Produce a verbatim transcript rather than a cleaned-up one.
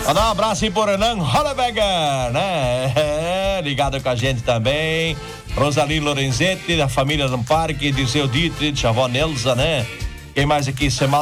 Mandar um abraço aí por Renan Holleberger, né? É, ligado com a gente também. Rosalie Lorenzetti, da família do Parque, Dizeu Dietrich, a avó Nelza, né? Quem mais aqui? Semal